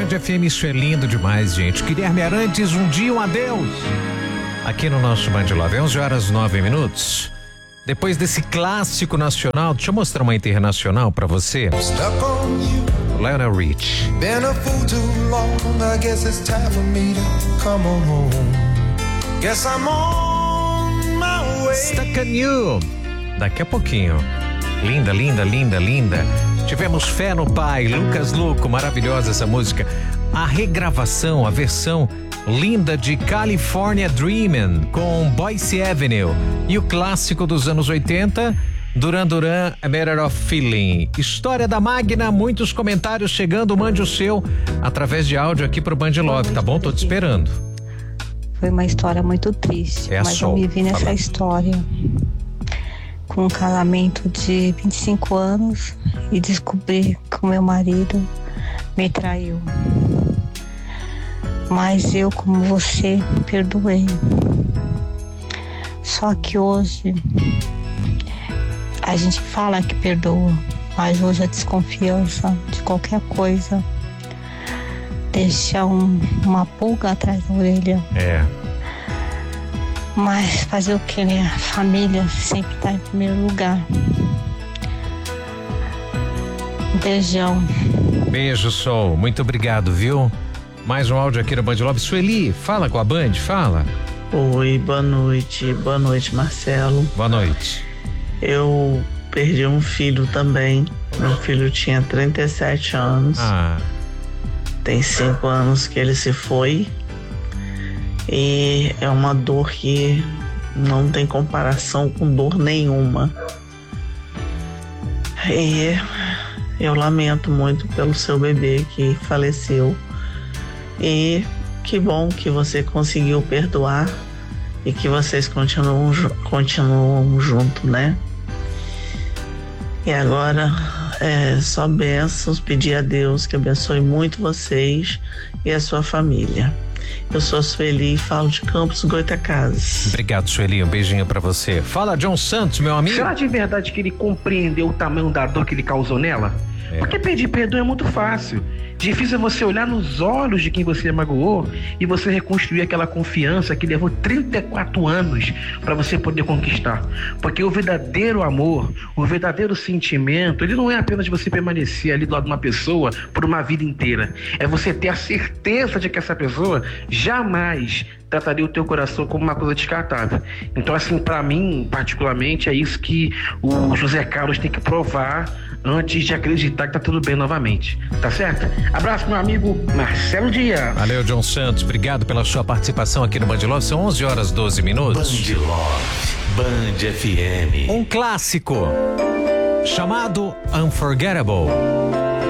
Band FM, isso é lindo demais, gente. Guilherme Arantes, um dia, um adeus. Aqui no nosso Band Love, 11h09. Depois desse clássico nacional, deixa eu mostrar uma internacional pra você. Lionel Rich. Been a fool too long, I guess it's time for me to come on home. Guess I'm on my way. Stuck on You. Daqui a pouquinho. Linda, linda, linda, linda. Tivemos Fé no Pai, Lucas Luco, maravilhosa essa música. A regravação, a versão linda de California Dreamin' com Boyce Avenue. E o clássico dos anos 80, Duran Duran, A Matter of Feeling. História da Magna, muitos comentários chegando, mande o seu através de áudio aqui pro Band Love, tá bom? Tô te esperando. Foi uma história muito triste, mas eu me vi nessa história com um casamento de 25 anos e descobri que o meu marido me traiu. Mas eu, como você, perdoei. Só que hoje a gente fala que perdoa, mas hoje a desconfiança de qualquer coisa deixa uma pulga atrás da orelha. Mas fazer o que, né? A família sempre tá em primeiro lugar. Um beijão. Beijo, Sol. Muito obrigado, viu? Mais um áudio aqui no Band Love. Sueli, fala com a Band, fala. Oi, boa noite. Boa noite, Marcelo. Boa noite. Eu perdi um filho também. Meu filho tinha 37 anos. Tem 5 anos que ele se foi. E é uma dor que não tem comparação com dor nenhuma. E eu lamento muito pelo seu bebê que faleceu. E que bom que você conseguiu perdoar e que vocês continuam juntos, né? E agora só bênçãos, pedir a Deus que abençoe muito vocês e a sua família. Eu sou a Sueli e falo de Campos Goytacazes. Obrigado, Sueli, um beijinho pra você. Fala, John Santos, meu amigo. Será de verdade que ele compreendeu o tamanho da dor que ele causou nela? Porque pedir perdão é muito fácil. Difícil é você olhar nos olhos de quem você magoou e você reconstruir aquela confiança que levou 34 anos para você poder conquistar. Porque o verdadeiro amor, o verdadeiro sentimento, ele não é apenas você permanecer ali do lado de uma pessoa por uma vida inteira. É você ter a certeza de que essa pessoa jamais trataria o teu coração como uma coisa descartável. Então, assim, para mim, particularmente, é isso que o José Carlos tem que provar antes de acreditar que tá tudo bem novamente. Tá certo? Abraço, meu amigo Marcelo Dias. Valeu, John Santos. Obrigado pela sua participação aqui no Band Love. São 11h12. Band Love, Band FM. Um clássico chamado Unforgettable.